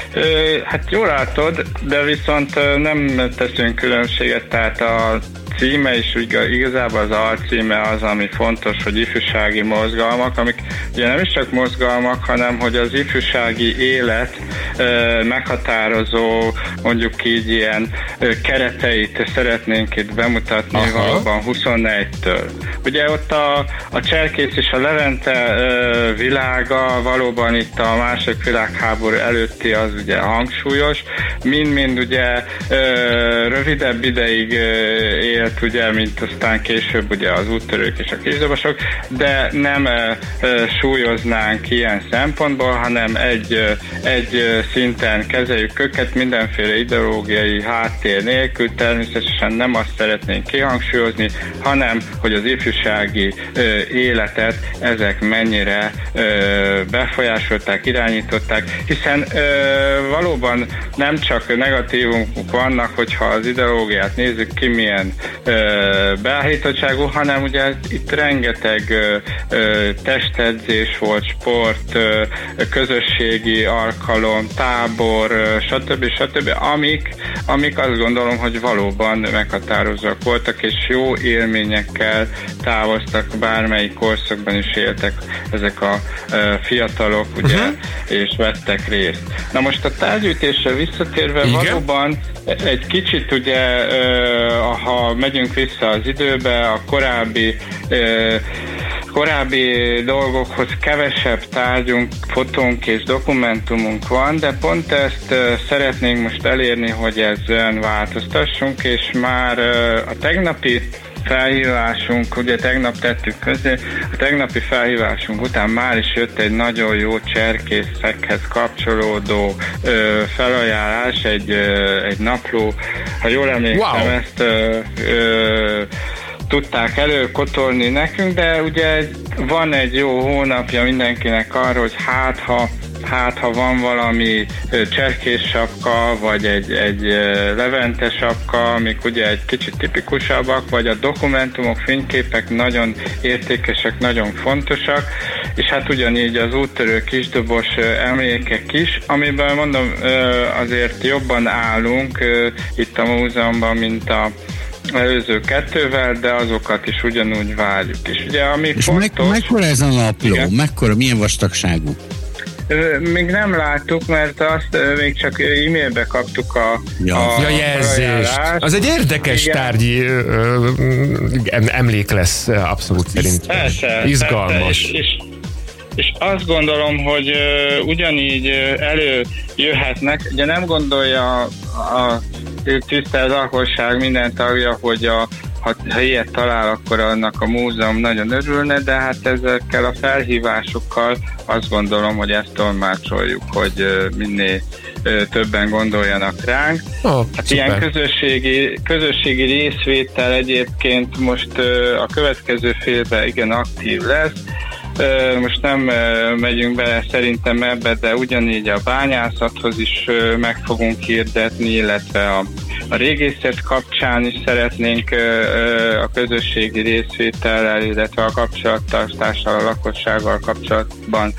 Hát jól látod, de viszont nem teszünk különbséget, tehát a címe is igazából az alcíme az, ami fontos, hogy ifjúsági mozgalmak, amik ugye nem is csak mozgalmak, hanem hogy az ifjúsági élet meghatározó, mondjuk így ilyen kereteit szeretnénk itt bemutatni. Aha. Valóban 21-től. Ugye ott a Cserkész és a Levente világa valóban itt a második világháború előtti az ugye hangsúlyos, mind ugye rövidebb ideig élt ugye, mint aztán később ugye az úttörők és a kisdobosok, de nem súlyoznánk ilyen szempontból, hanem egy szinten kezeljük őket mindenféle ideológiai háttér nélkül, természetesen nem azt szeretnénk kihangsúlyozni, hanem hogy az ifjúsági életet ezek mennyire befolyásolták, irányították, hiszen valóban nem csak negatívumok vannak, hogyha az ideológiát nézzük ki, milyen beállítottságú, hanem ugye itt rengeteg testedzés volt, sport, közösségi alkalom, tábor, stb. Amik azt gondolom, hogy valóban meghatározóak voltak, és jó élményekkel távoztak, bármelyik korszakban is éltek ezek a fiatalok, ugye, és vettek részt. Na most a tárgyűjtésre visszatérve, igen? Valóban egy kicsit ugye, ha megyünk vissza az időbe, a korábbi dolgokhoz kevesebb tárgyunk, fotónk és dokumentumunk van, de pont ezt szeretnénk most elérni, hogy ezen változtassunk, és már a tegnapi felhívásunk, ugye tegnap tettük közé, a tegnapi felhívásunk után már is jött egy nagyon jó cserkészekhez kapcsolódó felajánlás, egy napló, ha jól emlékszem, wow. Ezt tudták előkotolni nekünk, de ugye van egy jó hónapja mindenkinek arra, hogy hát ha van valami cserkész sapka, vagy egy Levente sapka, amik ugye egy kicsit tipikusabbak, vagy a dokumentumok, fényképek nagyon értékesek, nagyon fontosak, és hát ugyanígy az úttörő kisdobos emlékek is, amiben mondom, azért jobban állunk itt a múzeumban, mint a előző kettővel, de azokat is ugyanúgy várjuk. És ugye ami és fontos... mekkora ez a napló? Mekkora? Milyen vastagságú? Még nem láttuk, mert azt még csak e-mailbe kaptuk a jelzést. Az egy érdekes tárgyi emlék lesz abszolút szerint. Persze, izgalmas. És azt gondolom, hogy ugyanígy előjöhetnek, ugye nem gondolja a tisztelt lakosság minden tagja, hogy ha ilyet talál, akkor annak a múzeum nagyon örülne, de hát ezekkel a felhívásokkal azt gondolom, hogy ezt tolmácsoljuk, hogy minél többen gondoljanak ránk. Hát ilyen közösségi részvétel egyébként most a következő félben igen aktív lesz. Most nem megyünk bele szerintem ebbe, de ugyanígy a bányászathoz is meg fogunk hirdetni, illetve a régészet kapcsán is szeretnénk a közösségi részvétellel, illetve a kapcsolattartással, a lakossággal kapcsolatban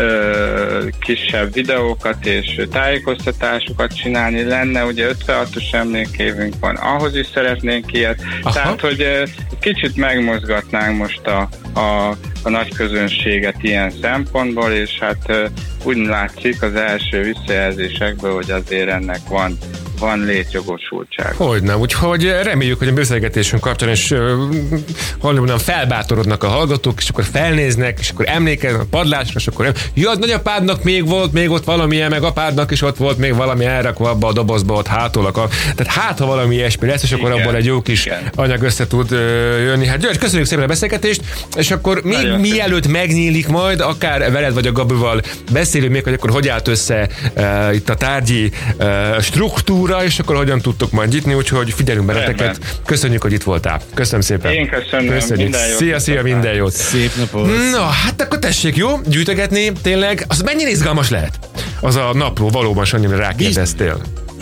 kisebb videókat és tájékoztatásokat csinálni. Lenne, ugye 56-os emlékévünk van, ahhoz is szeretnénk ilyet. Aha. Tehát, hogy kicsit megmozgatnánk most a nagy közönséget ilyen szempontból, és hát úgy látszik az első visszajelzésekből, hogy azért ennek van létjogosultság. Hogyne, úgyhogy reméljük, hogy a beszélgetésünk kapcsán is valóban felbátorodnak a hallgatók, és akkor felnéznek, és akkor emlékeznek a padlásra, és akkor az nagyapádnak még ott valamilyen, meg apádnak is ott volt még valami elrakva abba a dobozba, ott hátul. Tehát hát, ha valami ilyesmi lesz, és akkor abból egy jó kis anyag össze tud jönni. Hát György, köszönjük szépen a beszélgetést, és akkor még mielőtt megnyílik majd, akár veled vagy a Gabival beszélünk még, hogy akkor hogy állt össze itt a tárgyi struktúra, és akkor hogyan tudtok majd nyitni, úgyhogy figyelünk benneteket. Köszönjük, hogy itt voltál. Köszönöm szépen. Én köszönöm. Köszönjük. Szia, minden jót. Szép napot. Na, hát akkor tessék, jó? Gyűjtögetni, tényleg. Az mennyire izgalmas lehet? Az a napló, valóban, Sanyi, rákérdeztél.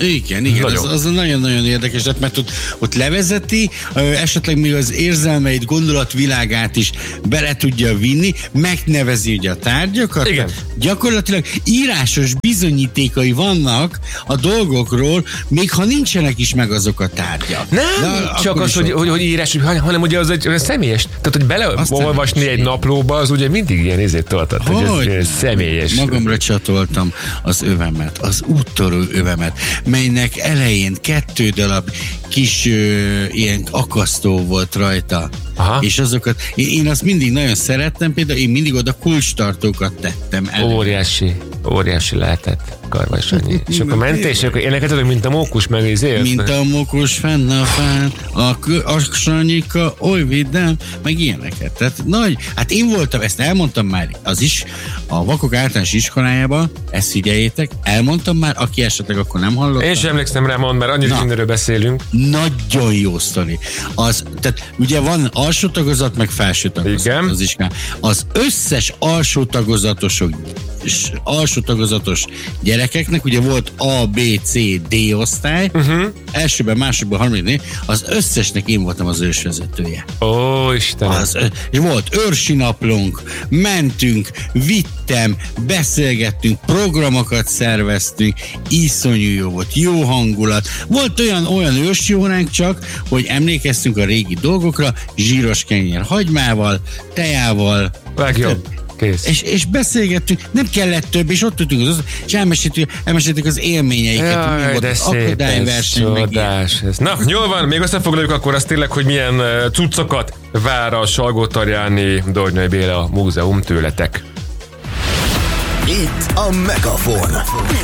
Igen, az nagyon-nagyon érdekes, mert ott levezeti, esetleg még az érzelmeit, gondolatvilágát is bele tudja vinni, megnevezi ugye a tárgyakat. Igen. Gyakorlatilag írásos bizonyítékai vannak a dolgokról, még ha nincsenek is meg azok a tárgyak. Nem, csak az, hogy írás, hanem ugye az egy személyes. Tehát, hogy beleolvasni egy naplóba, az ugye mindig ilyen tartott, hogy ez személyes. Magamra csatoltam az övemet, az úttörő övemet, melynek elején 2 darab kis ilyen akasztó volt rajta. Aha. És azokat, én azt mindig nagyon szerettem, például én mindig oda kulcstartókat tettem elő. Óriási lehetett, Karvas Sanyi. És akkor mentél, és akkor énekeltetek, mint a mókus meg izért. Mint a mókus fenn a fán, a Sanyika oly vidám, meg ilyeneket. Tehát hát én voltam, ezt elmondtam már, az is a Vakok Általános Iskolájában, ezt figyeljétek, elmondtam már, aki esetleg akkor nem hallotta. Én sem emlékszem rá, mert annyira mindenről beszélünk. Nagyon jó sztori. Tehát ugye van alsó tagozat, meg felső tagozat az iskolán. Az összes alsó tagozatos gyerekeknek, ugye volt A, B, C, D osztály, elsőben, másodban, harmadikban, az összesnek én voltam az ősvezetője. Ó, Istenem! És volt őrsinaplónk, mentünk, vittem, beszélgettünk, programokat szerveztünk, iszonyú jó volt, jó hangulat. Volt olyan ősjóránk csak, hogy emlékeztünk a régi dolgokra, zsíros kenyér hagymával, tejával. Legjobb. És beszélgettünk, nem kellett több, és ott tudtunk és elmeséltük az élményeiket. Jaj, de szépen csodás. Na, jól van, még összefoglaljuk akkor azt tényleg, hogy milyen cuccokat vár a Salgótarjáni Dornai Béla Múzeum tőletek. Itt a Megafon.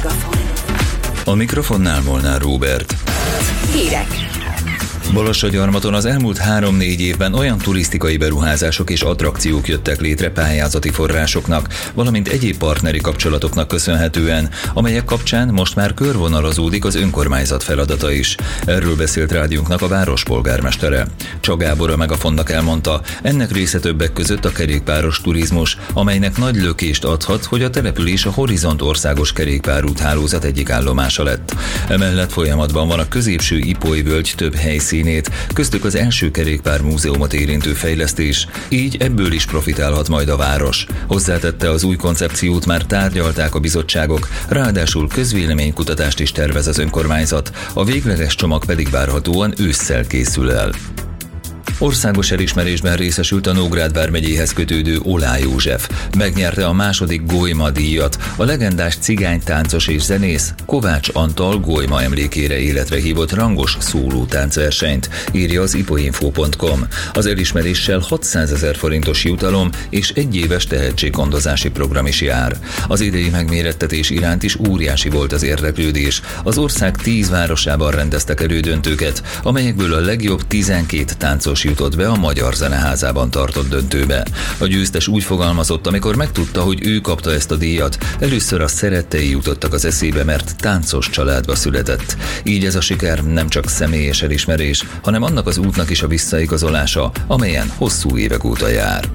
A mikrofonnál Molnár Róbert. Hírek. Balassagyarmaton az elmúlt 3-4 évben olyan turisztikai beruházások és attrakciók jöttek létre pályázati forrásoknak, valamint egyéb partneri kapcsolatoknak köszönhetően, amelyek kapcsán most már körvonalazódik az önkormányzat feladata is. Erről beszélt rádiónknak a város polgármestere. Csag Gábor a Megafonnak elmondta, ennek része többek között a kerékpáros turizmus, amelynek nagy lökést adhat, hogy a település a Horizont országos kerékpárúthálózat egyik állomása lett. Emellett folyamatban van a középső Ipoly-völgy több helyszínét, köztük az első kerékpármúzeumot érintő fejlesztés, így ebből is profitálhat majd a város. Hozzátette, az új koncepciót már tárgyalták a bizottságok, ráadásul közvéleménykutatást is tervez az önkormányzat, a végleges csomag pedig várhatóan ősszel készül el. Országos elismerésben részesült a Nógrád vármegyéhez kötődő Olá József. Megnyerte a második Golyma díjat, a legendás cigánytáncos és zenész Kovács Antal Golyma emlékére életre hívott rangos szólótáncversenyt, írja az ipoinfo.com. Az elismeréssel 600 000 forintos jutalom és 1 éves tehetséggondozási program is jár. Az idei megmérettetés iránt is óriási volt az érdeklődés. Az ország 10 városában rendeztek elődöntőket, amelyekből a legjobb 12 táncos jutott be a Magyar Zeneházában tartott döntőbe. A győztes úgy fogalmazott, amikor megtudta, hogy ő kapta ezt a díjat, először a szerettei jutottak az eszébe, mert táncos családba született. Így ez a siker nem csak személyes elismerés, hanem annak az útnak is a visszaigazolása, amelyen hosszú évek óta jár.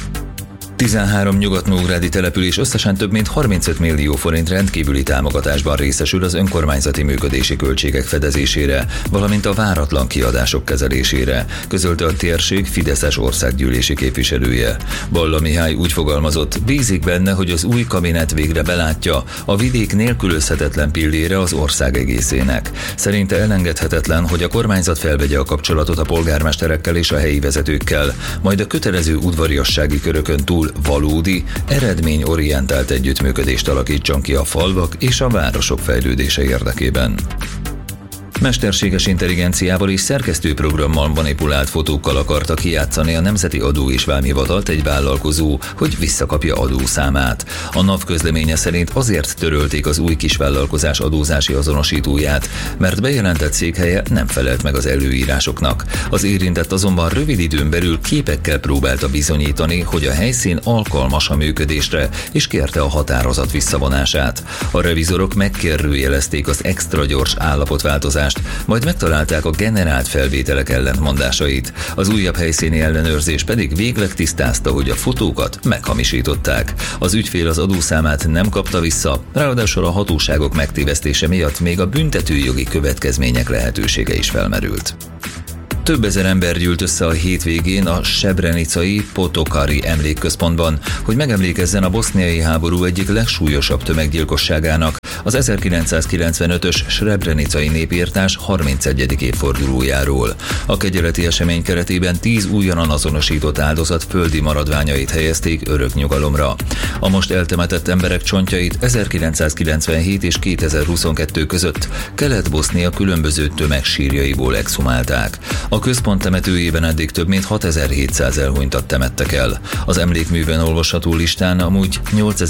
13 nyugat-nógrádi település összesen több mint 35 millió forint rendkívüli támogatásban részesül az önkormányzati működési költségek fedezésére, valamint a váratlan kiadások kezelésére, közölte a térség fideszes országgyűlési képviselője. Balla Mihály úgy fogalmazott, bízik benne, hogy az új kabinet végre belátja, a vidék nélkülözhetetlen pillére az ország egészének. Szerinte elengedhetetlen, hogy a kormányzat felvegye a kapcsolatot a polgármesterekkel és a helyi vezetőkkel, majd a kötelező udvariassági körökön túl valódi, eredményorientált együttműködést alakítson ki a falvak és a városok fejlődése érdekében. Mesterséges intelligenciával és szerkesztőprogrammal manipulált fotókkal akarta kijátszani a Nemzeti Adó és Vámhivatalt egy vállalkozó, hogy visszakapja adószámát. A NAV közleménye szerint azért törölték az új kisvállalkozás adózási azonosítóját, mert bejelentett székhelye nem felelt meg az előírásoknak. Az érintett azonban rövid időn belül képekkel próbálta bizonyítani, hogy a helyszín alkalmas a működésre, és kérte a határozat visszavonását. A revizorok megkérdőjelezték az extra gyors állapotváltozást, felhasználást, majd megtalálták a generált felvételek ellentmondásait. Az újabb helyszíni ellenőrzés pedig végleg tisztázta, hogy a fotókat meghamisították. Az ügyfél az adószámát nem kapta vissza, ráadásul a hatóságok megtévesztése miatt még a büntetőjogi következmények lehetősége is felmerült. Több ezer ember gyűlt össze a hétvégén a Srebrenicai Potokari emlékközpontban, hogy megemlékezzen a boszniai háború egyik legsúlyosabb tömeggyilkosságának, az 1995-ös Srebrenicai népirtás 31. évfordulójáról. A kegyeleti esemény keretében 10 újonnan azonosított áldozat földi maradványait helyezték örök nyugalomra. A most eltemetett emberek csontjait 1997 és 2022 között Kelet-Bosznia különböző tömegsírjaiból exhumálták. A központ temetőjében eddig több mint 6700 elhunytat temettek el. Az emlékműben olvasható listán amúgy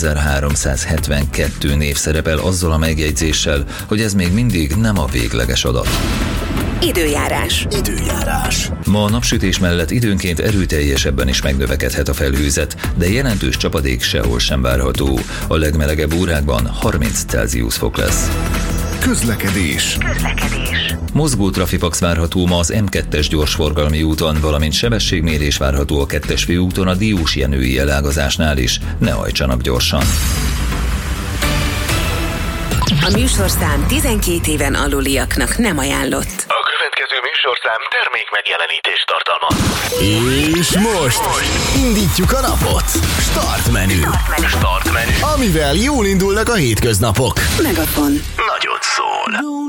8372 név szerepel azzal a megjegyzéssel, hogy ez még mindig nem a végleges adat. Időjárás. Ma a napsütés mellett időnként erőteljesebben is megnövekedhet a felhőzet, de jelentős csapadék sehol sem várható. A legmelegebb órákban 30 Celsius fok lesz. Közlekedés. Mozgó trafipax várható ma az M2-es gyorsforgalmi úton, valamint sebességmérés várható a 2-es főúton a Diós-Jenői elágazásnál is. Ne hajtsanak gyorsan! A műsorszám 12 éven aluliaknak nem ajánlott. A következő műsorszám termék megjelenítést tartalmaz. És most indítjuk a napot. Start menü. Start menü. Amivel jól indulnak a hétköznapok. Megafon. Nagyot szól.